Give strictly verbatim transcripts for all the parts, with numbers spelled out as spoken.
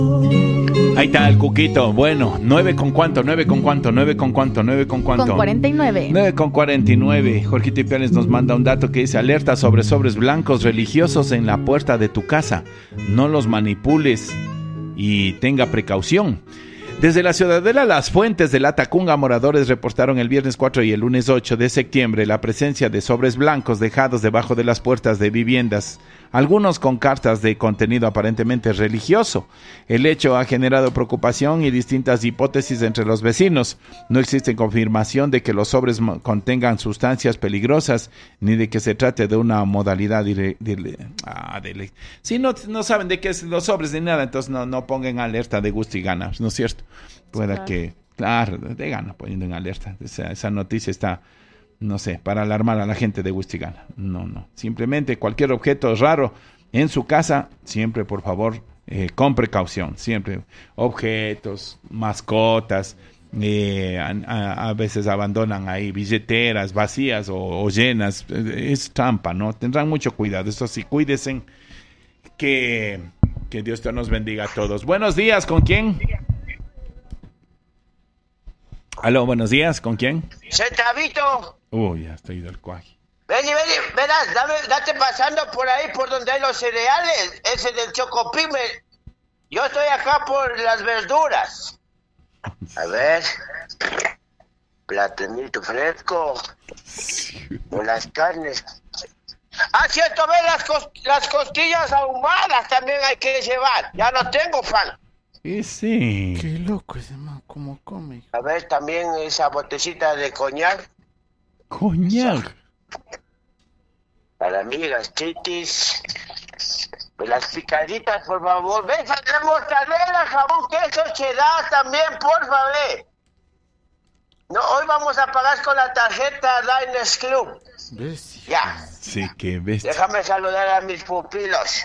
Ahí está el Cuquito. Bueno, nueve con cuánto, nueve con cuánto, nueve con cuánto, nueve con cuánto. Con cuarenta y nueve. nueve con cuarenta y nueve. Jorgito Ipiales nos manda un dato que dice: alerta sobre sobres blancos religiosos en la puerta de tu casa. No los manipules y tenga precaución. Desde la ciudadela Las Fuentes de la Tacunga, moradores reportaron el viernes cuatro y el lunes ocho de septiembre la presencia de sobres blancos dejados debajo de las puertas de viviendas, algunos con cartas de contenido aparentemente religioso. El hecho ha generado preocupación y distintas hipótesis entre los vecinos. No existe confirmación de que los sobres contengan sustancias peligrosas ni de que se trate de una modalidad de, de, de, ah, de si no, no saben de qué es los sobres ni nada, entonces no, no pongan alerta de gusto y ganas, ¿no es cierto? Pueda claro. que, claro, de gana poniendo en alerta. Esa, esa noticia está, no sé, para alarmar a la gente de gusto y gana. No, no. Simplemente cualquier objeto raro en su casa, siempre, por favor, eh, con precaución. Siempre. Objetos, mascotas, eh, a, a, a veces abandonan ahí billeteras vacías o, o llenas. Es trampa, ¿no? Tendrán mucho cuidado. Eso sí, cuídense. Que, que Dios te nos bendiga a todos. Buenos días, ¿con quién? Aló, buenos días, ¿con quién? Centavito. Uy, ya estoy del cuaje. Vení, vení, verás, dame, date pasando por ahí, por donde hay los cereales, ese del Chocopime. Yo estoy acá por las verduras. A ver, platanito fresco, por las carnes. Ah, cierto, ve, las, cos- las costillas ahumadas también hay que llevar. Ya no tengo, fan. Sí, sí. Qué loco ese man, cómo come. A ver, también esa botecita de coñac. Coñac. Para mí, gastritis. Las picaditas, por favor. Ven, la mortadela, jabón, queso, cheddar también, por favor. No, hoy vamos a pagar con la tarjeta Diners Club. ¿Ves? Ya. Sí, qué bestia. Déjame saludar a mis pupilos.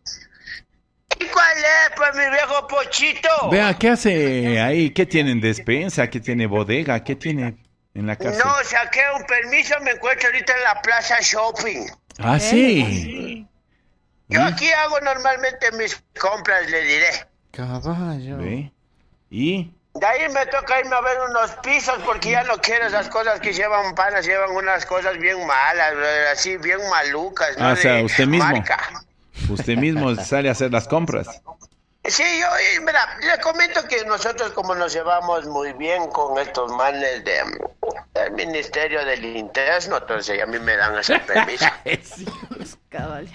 ¿Y cuál es, pues, mi viejo Pochito? Vea, ¿qué hace ahí? ¿Qué tiene en despensa? ¿Qué tiene bodega? ¿Qué tiene en la casa? No, saqué un permiso, me encuentro ahorita en la Plaza Shopping. Ah, sí. Yo aquí hago normalmente mis compras, le diré. Caballo. ¿Ve? ¿Y? De ahí me toca irme a ver unos pisos porque ya no quiero esas cosas que llevan panas, llevan unas cosas bien malas, así bien malucas, ¿no? Ah, o sea, de usted mismo. marca. Usted mismo sale a hacer las compras. Sí, yo, y mira, le comento que nosotros como nos llevamos muy bien con estos manes de, del Ministerio del Interno, entonces a mí me dan ese permiso. Cabal.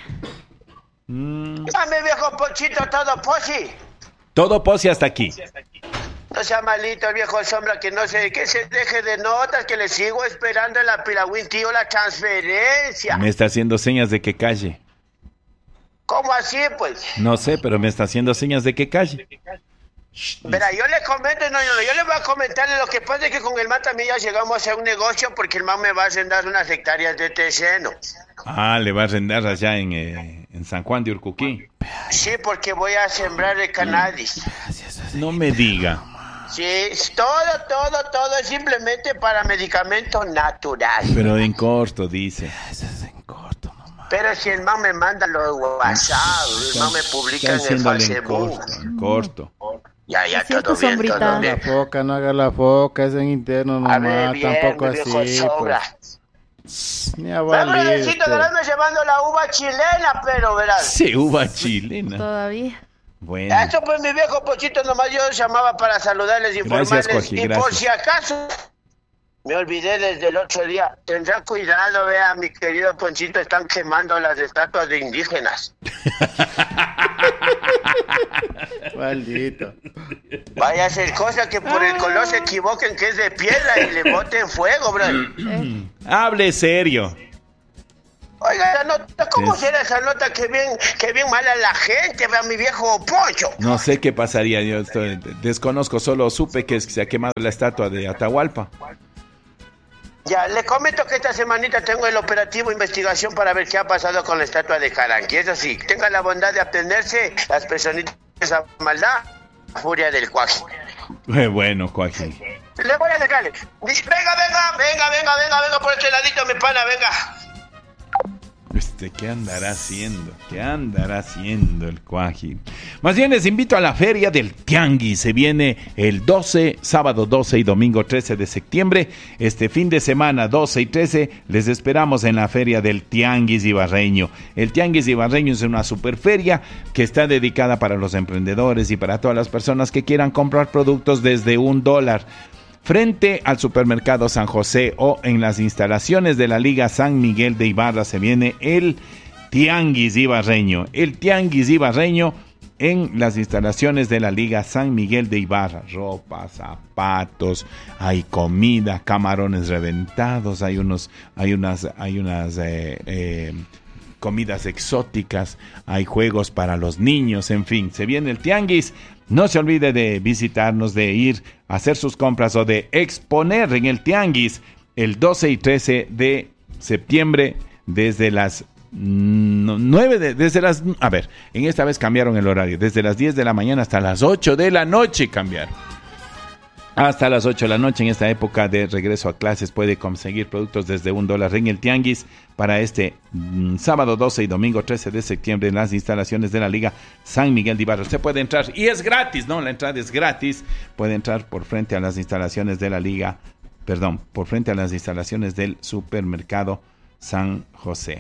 Mm. Dame, viejo Pochito, todo posi. Todo pose hasta aquí. No sea malito el viejo sombra, que no se, que se deje de notas, que le sigo esperando en la Pilagüín, tío, la transferencia. Me está haciendo señas de que calle. ¿Cómo así, pues? No sé, pero me está haciendo señas de que calle. Verá, yo le comento, no, no, yo le voy a comentarle, lo que pasa es que con el man también ya llegamos a hacer un negocio porque el man me va a arrendar unas hectáreas de terreno. Ah, le va a arrendar allá en, eh, en San Juan de Urcuquí. Sí, porque voy a sembrar el cannabis. No me diga. Sí, todo, todo, todo es simplemente para medicamento natural. Pero en corto, dice. Pero si el man me manda los WhatsApp, el man me publica en el haciéndole en Facebook. corto, en corto. Ya, ya, Es cierto, todo bien, sombrita. todo La bien. foca, no haga la foca, es en interno A ver, nomás, bien, tampoco mi viejo así, sobra. pues. Ni a Bueno, valer Bredecito, usted. me llevando la uva chilena, pero verás. Sí, uva chilena. Todavía. Bueno. Eso pues mi viejo Pochito, nomás yo llamaba para saludarles, informarles. Gracias, Joaquín, y por gracias. si acaso me olvidé desde el otro día, tendrá cuidado, vea, mi querido Ponchito, están quemando las estatuas de indígenas. Maldito. Vaya a ser cosa que por el color se equivoquen que es de piedra y le boten fuego, bro. Eh, Hable serio. Oiga, la nota, ¿cómo Es- será esa nota? Que bien, que bien mala la gente, vea, mi viejo Poncho. No sé qué pasaría. Yo estoy- desconozco, solo supe que se ha quemado la estatua de Atahualpa. Ya, le comento que esta semanita tengo el operativo investigación para ver qué ha pasado con la estatua de Caranqui. Es así, tenga la bondad de abstenerse las personitas a maldad, furia del cuaje. Eh, Bueno, Joaquín. Le voy a dejarle. Venga, venga, venga, venga, venga, venga por este ladito, mi pana, venga. Este, ¿qué andará haciendo? ¿Qué andará haciendo el Cuaji? Más bien les invito a la feria del Tianguis. Se viene el doce, sábado doce y domingo trece de septiembre. Este fin de semana doce y trece les esperamos en la feria del Tianguis Ibarreño. El Tianguis Ibarreño es una superferia que está dedicada para los emprendedores y para todas las personas que quieran comprar productos desde un dólar. Frente al supermercado San José o en las instalaciones de la Liga San Miguel de Ibarra se viene el Tianguis Ibarreño. El Tianguis Ibarreño en las instalaciones de la Liga San Miguel de Ibarra. Ropa, zapatos, hay comida, camarones reventados, hay unos, hay unas, hay unas eh, eh, comidas exóticas, hay juegos para los niños, en fin, se viene el Tianguis. No se olvide de visitarnos, de ir a hacer sus compras o de exponer en el Tianguis el doce y trece de septiembre desde las nueve, de, desde las, a ver, en esta vez cambiaron el horario, desde las diez de la mañana hasta las ocho de la noche cambiaron. Hasta las ocho de la noche en esta época de regreso a clases puede conseguir productos desde un dólar en el Tianguis para este mm, sábado doce y domingo trece de septiembre en las instalaciones de la Liga San Miguel de Ibarra. Se puede entrar y es gratis, ¿no? La entrada es gratis. Puede entrar por frente a las instalaciones de la Liga, perdón, por frente a las instalaciones del supermercado San José.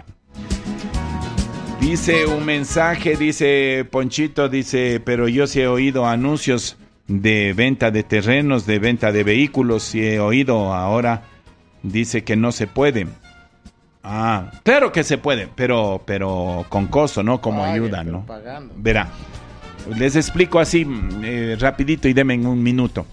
Dice un mensaje, dice Ponchito, dice, pero yo sí he oído anuncios de venta de terrenos, de venta de vehículos, y he oído ahora, dice que no se puede. Ah, claro que se puede, pero pero con costo, ¿no? Como Pague, ayuda, ¿no? Pagando. Verá, les explico así, eh, rapidito y denme en un minuto.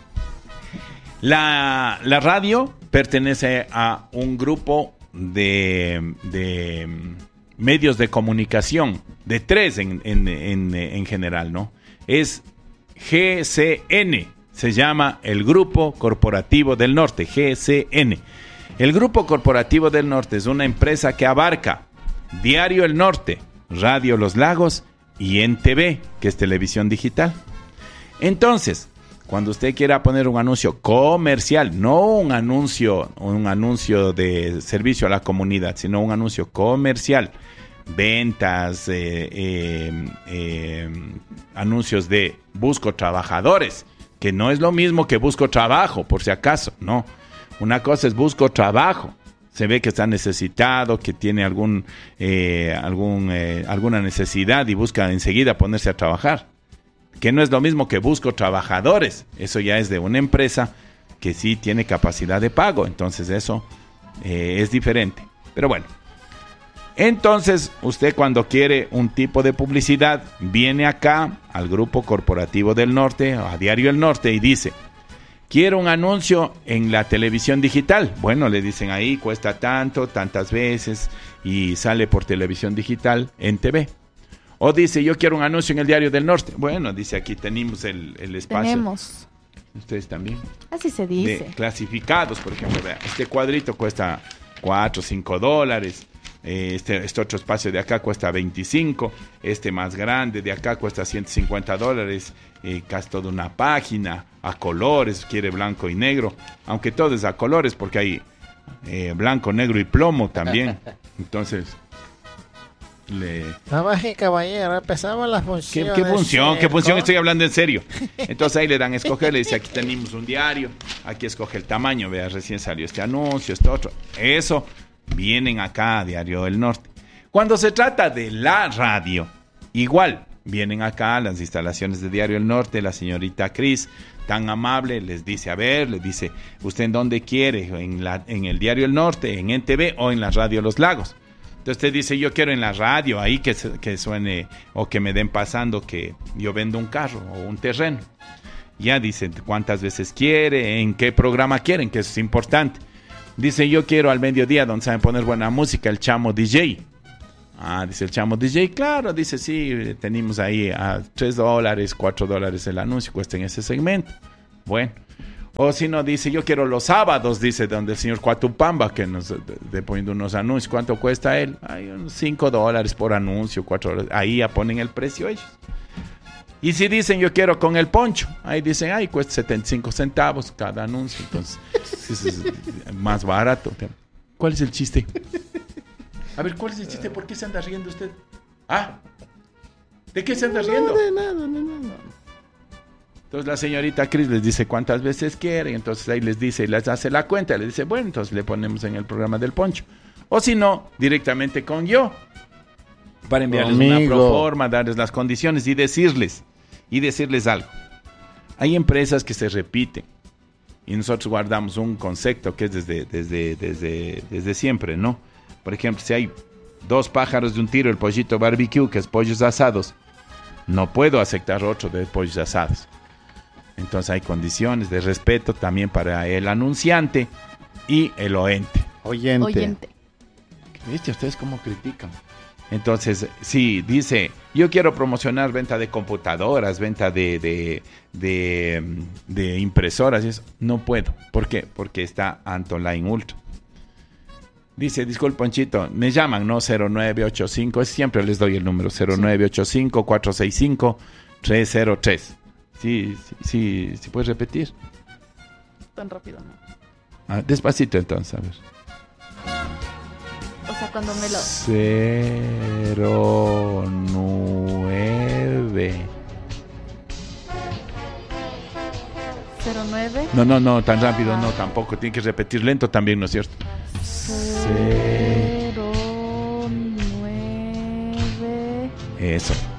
La, la radio pertenece a un grupo de, de medios de comunicación, de tres en, en, en, en general, ¿no? Es G C N, se llama el Grupo Corporativo del Norte, G C N. El Grupo Corporativo del Norte es una empresa que abarca Diario El Norte, Radio Los Lagos y N T V, que es televisión digital. Entonces, cuando usted quiera poner un anuncio comercial, no un anuncio, un anuncio de servicio a la comunidad, sino un anuncio comercial, ventas, eh, eh, eh, anuncios de busco trabajadores, que no es lo mismo que busco trabajo, por si acaso, no. Una cosa es busco trabajo, se ve que está necesitado, que tiene algún, eh, algún, eh, alguna necesidad y busca enseguida ponerse a trabajar, que no es lo mismo que busco trabajadores, eso ya es de una empresa que sí tiene capacidad de pago, entonces eso eh, es diferente, pero bueno. Entonces, usted cuando quiere un tipo de publicidad, viene acá al Grupo Corporativo del Norte, a Diario El Norte, y dice, quiero un anuncio en la televisión digital. Bueno, le dicen ahí, cuesta tanto, tantas veces, y sale por televisión digital en T V. O dice, yo quiero un anuncio en el Diario del Norte. Bueno, dice, aquí tenemos el, el espacio. Tenemos. Ustedes también. Así se dice. De clasificados, por ejemplo, vea, este cuadrito cuesta cuatro, cinco dólares. Este, este otro espacio de acá cuesta veinticinco, este más grande de acá cuesta ciento cincuenta dólares, eh, casi toda una página, a colores, quiere blanco y negro, aunque todo es a colores porque hay eh, blanco, negro y plomo también, entonces le... Damas y caballero, empezamos las ¿Qué, funciones. qué función? ¿Qué función? con- Estoy hablando en serio. Entonces ahí le dan a escoger, le dice, aquí tenemos un diario, aquí escoge el tamaño, vea, recién salió este anuncio, este otro, eso... Vienen acá a Diario del Norte. Cuando se trata de la radio, igual, vienen acá a las instalaciones de Diario del Norte, la señorita Cris, tan amable, les dice, a ver, les dice, ¿usted en dónde quiere? ¿En, la, en el Diario del Norte, en N T V o en la Radio Los Lagos? Entonces usted dice, yo quiero en la radio, ahí que, que suene, o que me den pasando que yo vendo un carro o un terreno. Ya dicen cuántas veces quiere, en qué programa quieren, que eso es importante. Dice, yo quiero al mediodía donde saben poner buena música, el Chamo D J. Ah, dice el Chamo D J, claro, dice, sí, tenemos ahí a tres dólares, cuatro dólares el anuncio, cuesta en ese segmento. Bueno. O si no, dice, yo quiero los sábados, dice, donde el señor Cuatupamba, que nos de, de poniendo unos anuncios. ¿Cuánto cuesta él? Hay unos cinco dólares por anuncio, cuatro dólares. Ahí ya ponen el precio ellos. Y si dicen, yo quiero con el poncho, ahí dicen, ay, cuesta setenta y cinco centavos cada anuncio, entonces es más barato. ¿Cuál es el chiste? A ver, ¿cuál es el chiste? ¿Por qué se anda riendo usted? ¿Ah? ¿De qué se anda riendo? No, de nada, de nada. Entonces la señorita Cris les dice cuántas veces quiere, entonces ahí les dice, y les hace la cuenta, les dice, bueno, entonces le ponemos en el programa del Poncho. O si no, directamente con yo, para enviarles Conmigo. una proforma, darles las condiciones y decirles, y decirles algo. Hay empresas que se repiten, y nosotros guardamos un concepto que es desde, desde, desde, desde siempre, ¿no? Por ejemplo, si hay dos pájaros de un tiro, el pollito barbecue, que es pollos asados, no puedo aceptar otro de pollos asados. Entonces hay condiciones de respeto también para el anunciante y el oente. Oyente. Oyente. ¿Viste ustedes cómo critican? Entonces, si dice, yo quiero promocionar venta de computadoras, venta de, de, de, de impresoras, y eso, no puedo. ¿Por qué? Porque está Antoline Ultra. Dice, disculpa, Ponchito, me llaman, ¿no? cero nueve ocho cinco, siempre les doy el número, cero nueve ocho cinco, cuatro seis cinco, tres cero tres. Sí, sí, sí, sí, puedes repetir. Tan rápido, ¿no? Ah, despacito entonces, a ver. O sea, cuando me lo... Cero nueve. cero nueve. No, no, no, tan rápido no, tampoco. Tiene que repetir lento también, ¿no es cierto? cero nueve. Eso.